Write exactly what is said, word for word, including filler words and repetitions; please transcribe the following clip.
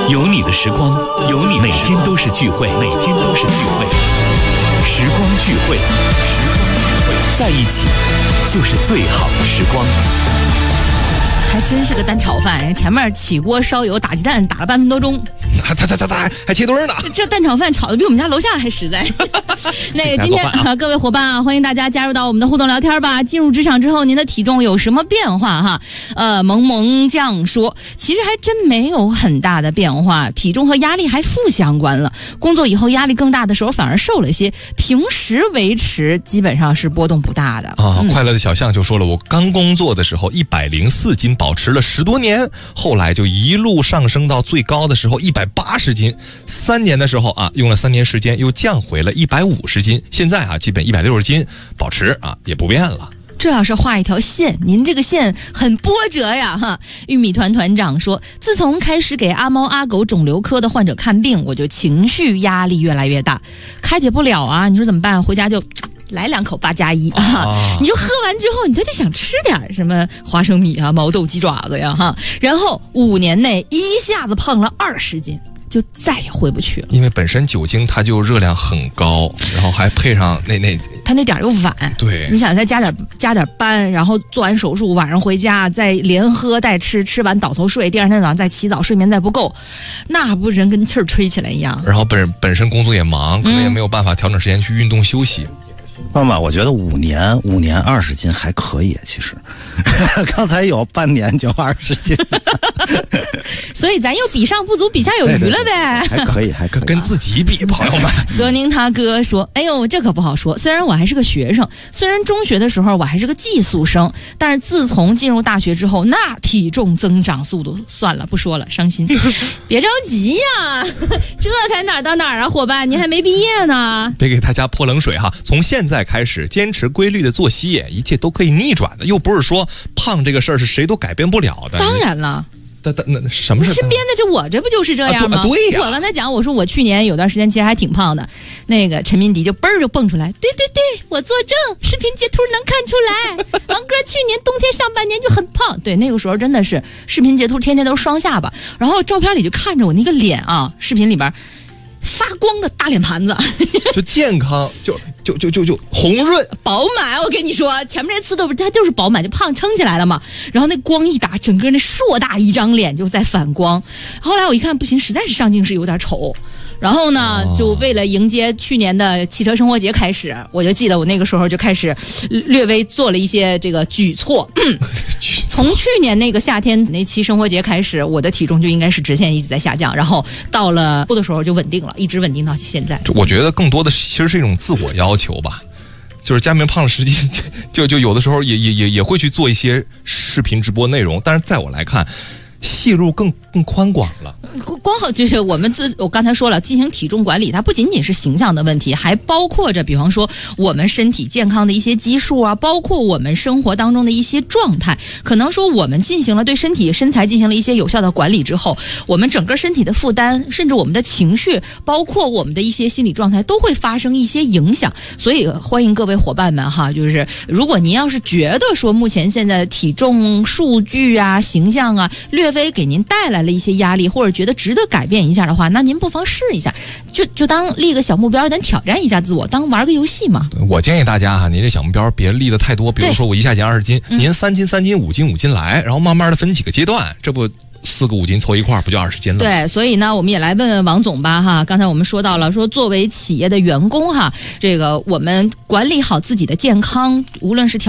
有你的时光，有你每天都是聚会，每天都是聚会，时光聚会，在一起就是最好的时光。 还真是个蛋炒饭，前面起锅烧油打鸡蛋，打了半分多钟， 还还还还还切墩呢。 这蛋炒饭炒的比我们家楼下还实在。那个今天、啊、各位伙伴啊，欢迎大家加入到我们的互动聊天吧。进入职场之后，您的体重有什么变化哈？呃，萌萌酱说，其实还真没有很大的变化，体重和压力还负相关了。工作以后压力更大的时候反而瘦了些，平时维持基本上是波动不大的。 啊，嗯、快乐的小象就说了，我刚工作的时候一百零四斤，保持了十多年，后来就一路上升到最高的时候一百八十斤，三年的时候啊，用了三年时间又降回了一百五十斤，现在啊基本一百六十斤，保持啊也不变了。 这要是画一条线，您这个线很波折呀哈！玉米团团长说，自从开始给阿猫阿狗肿瘤科的患者看病，我就情绪压力越来越大，开解不了啊！你说怎么办？回家就来两口八加一啊！你就喝完之后，你就得想吃点什么花生米啊、毛豆鸡爪子呀哈，然后五年内一下子胖了二十斤。就再也回不去了， 因为本身酒精它就热量很高，然后还配上那那它那点又晚， 对， 你想再加点加点班，然后做完手术晚上回家再连喝带吃，吃完倒头睡，第二天早上再起早，睡眠再不够，那不人跟气儿吹起来一样。 然后本本身工作也忙，可能也没有办法调整时间去运动休息。 妈妈，我觉得五年五年二十斤还可以，其实刚才有半年就二十斤， 所以咱又比上不足，比下有余了呗。 对对对，还可以，还可以， 跟自己比，朋友们。 泽宁他哥说：“哎呦，这可不好说。虽然我还是个学生，虽然中学的时候我还是个寄宿生，但是自从进入大学之后，那体重增长速度，算了，不说了，伤心。别着急呀，这才哪儿到哪儿啊，伙伴，你还没毕业呢。 别给大家泼冷水哈，从现在开始坚持规律的作息，一切都可以逆转的，又不是说胖这个事儿是谁都改变不了的。 当然了。” 那那那什么事？ 身边的这我这不就是这样吗？ 啊、对呀、 啊，我刚才讲，我说我去年有段时间其实还挺胖的，那个陈明迪就嘣儿就蹦出来，对对对，我作证，视频截图能看出来，王哥去年冬天上半年就很胖，对，那个时候真的是视频截图天天都是双下巴，然后照片里就看着我那个脸啊，视频里边发光的大脸盘子， 就健康，就就就就就红润饱满。我跟你说，前面这次都不是，它就是饱满，就胖撑起来了嘛。然后那光一打，整个那硕大一张脸就在反光。后来我一看，不行，实在是上镜时有点丑。然后呢，就为了迎接去年的汽车生活节开始，我就记得我那个时候就开始略微做了一些这个举措。从去年那个夏天那期生活节开始，我的体重就应该是直线一直在下降，然后到了的时候就稳定了，一直稳定到现在。 我觉得更多的其实是一种自我要求吧。就是佳明胖了十斤，就就有的时候也也也也会去做一些视频直播内容，但是在我来看，戏路更更宽广了。 光好就是我们自我刚才说了，进行体重管理，它不仅仅是形象的问题，还包括着，比方说我们身体健康的一些基数啊，包括我们生活当中的一些状态。可能说我们进行了对身体身材进行了一些有效的管理之后，我们整个身体的负担，甚至我们的情绪，包括我们的一些心理状态，都会发生一些影响。所以欢迎各位伙伴们哈，就是如果您要是觉得说目前现在的体重数据啊、形象啊，略微给您带来了一些压力，或者觉得值得改变一下的话，那您不妨试一下，就就当立个小目标，咱挑战一下自我，当玩个游戏嘛。 我建议大家哈，您这小目标别立得太多，比如说我一下减二十斤，您三斤三斤五斤五斤来，然后慢慢的分几个阶段，这不四个五斤凑一块不就二十斤了？ 对，所以呢，我们也来问问王总吧哈。刚才我们说到了，说作为企业的员工哈，这个我们管理好自己的健康，无论是调